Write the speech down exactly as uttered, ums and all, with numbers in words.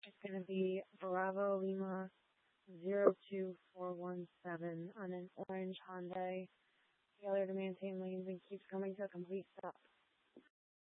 It's going to be Bravo Lima zero two four one seven on an orange Hyundai. Failure to maintain lanes and keeps coming to a complete stop.